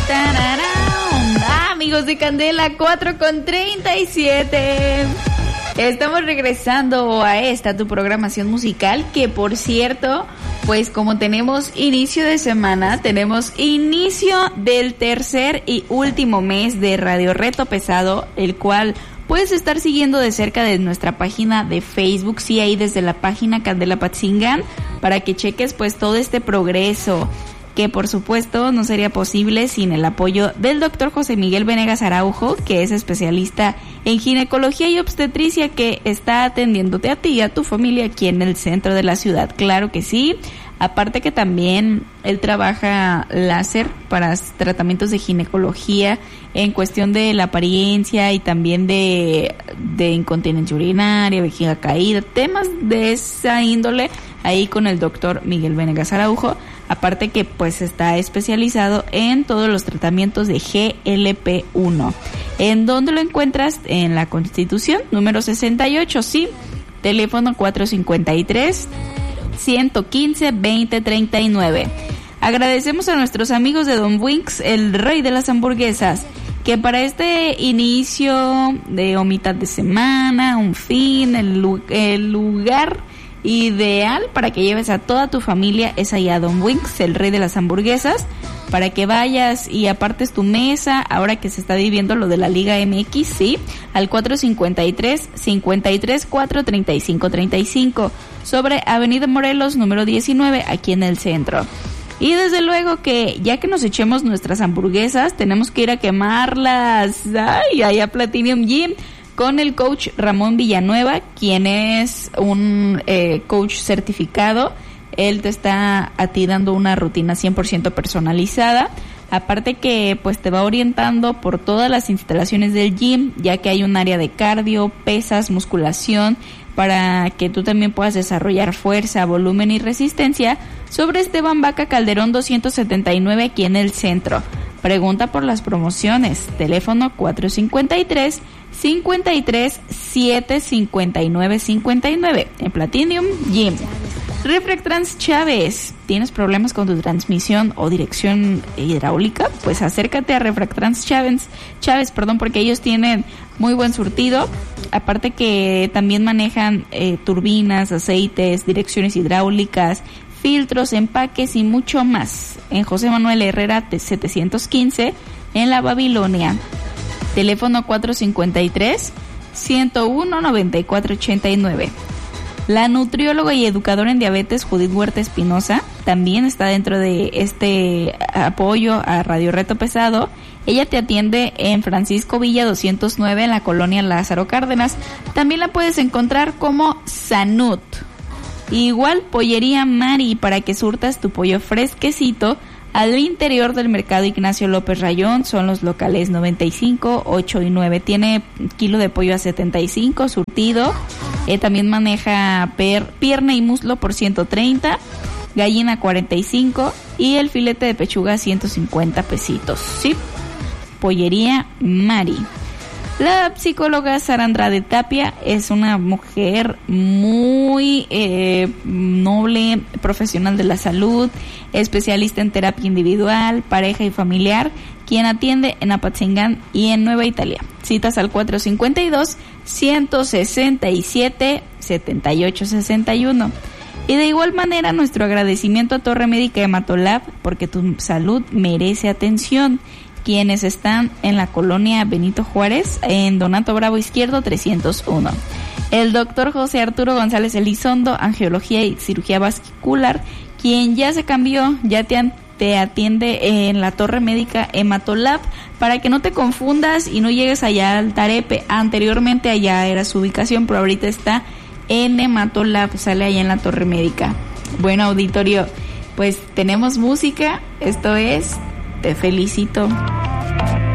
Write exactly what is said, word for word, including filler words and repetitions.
Ah, amigos de Candela, cuatro con treinta y siete. Estamos regresando a esta tu programación musical, que por cierto, pues como tenemos inicio de semana, tenemos inicio del tercer y último mes de Radio Reto Pesado, el cual puedes estar siguiendo de cerca de nuestra página de Facebook, sí, ahí desde la página Candela Patzingán, para que cheques pues todo este progreso, que por supuesto no sería posible sin el apoyo del doctor José Miguel Venegas Araujo, que es especialista en ginecología y obstetricia, que está atendiéndote a ti y a tu familia aquí en el centro de la ciudad. Claro que sí. Aparte que también él trabaja láser para tratamientos de ginecología en cuestión de la apariencia y también de, de incontinencia urinaria, vejiga caída, temas de esa índole, ahí con el doctor Miguel Venegas Araujo. Aparte que pues está especializado en todos los tratamientos de G L P uno. ¿En dónde lo encuentras? En la Constitución, número sesenta y ocho, sí. Teléfono cuatro cinco tres, uno uno cinco, veinte treinta y nueve. Agradecemos a nuestros amigos de Don Winks, el rey de las hamburguesas, que para este inicio de o mitad de semana, un fin, el, el lugar ideal para que lleves a toda tu familia es allá Don Winks, el rey de las hamburguesas, para que vayas y apartes tu mesa ahora que se está viviendo lo de la Liga M X, sí, al cuatro cinco tres, cinco tres cuatro, treinta y cinco treinta y cinco, sobre Avenida Morelos número diecinueve, aquí en el centro. Y desde luego que ya que nos echemos nuestras hamburguesas, tenemos que ir a quemarlas. Ay, allá Platinum Gym, con el coach Ramón Villanueva, quien es un eh, coach certificado. Él te está a ti dando una rutina cien por ciento personalizada. Aparte que pues te va orientando por todas las instalaciones del gym, ya que hay un área de cardio, pesas, musculación, para que tú también puedas desarrollar fuerza, volumen y resistencia, sobre Esteban Vaca Calderón doscientos setenta y nueve, aquí en el centro. Pregunta por las promociones. Teléfono cuatro cinco tres, cinco tres, siete cinco nueve cinco nueve en Platinum Gym. Refractrans Chávez, ¿tienes problemas con tu transmisión o dirección hidráulica? Pues acércate a Refractrans Chávez, Chávez, perdón, porque ellos tienen muy buen surtido. Aparte que también manejan eh, turbinas, aceites, direcciones hidráulicas, filtros, empaques y mucho más. En José Manuel Herrera setecientos quince, en la Babilonia. Teléfono cuatro cinco tres, ciento uno, noventa y cuatro ochenta y nueve. La nutrióloga y educadora en diabetes Judith Huerta Espinosa también está dentro de este apoyo a Radio Reto Pesado. Ella te atiende en Francisco Villa doscientos nueve, en la colonia Lázaro Cárdenas. También la puedes encontrar como Sanut. Igual Pollería Mari, para que surtas tu pollo fresquecito al interior del mercado Ignacio López Rayón. Son los locales noventa y cinco, ocho y nueve. Tiene kilo de pollo a setenta y cinco, surtido. Eh, también maneja per, pierna y muslo por ciento treinta, gallina cuarenta y cinco y el filete de pechuga ciento cincuenta pesitos. Sí, Pollería Mari. La psicóloga Sara Andrade Tapia es una mujer muy eh, noble, profesional de la salud, especialista en terapia individual, pareja y familiar, quien atiende en Apatzingán y en Nueva Italia. Citas al cuatro cinco dos, uno seis siete, siete ocho seis uno. Y de igual manera nuestro agradecimiento a Torre Médica Hematolab, porque tu salud merece atención, quienes están en la colonia Benito Juárez, en Donato Bravo Izquierdo trescientos uno. El doctor José Arturo González Elizondo, angiología y cirugía vascular, quien ya se cambió, ya te, te atiende en la Torre Médica Hematolab, para que no te confundas y no llegues allá al Tarepe. Anteriormente allá era su ubicación, pero ahorita está en Hematolab, sale allá en la Torre Médica. Bueno, auditorio, pues tenemos música, esto es Te Felicito.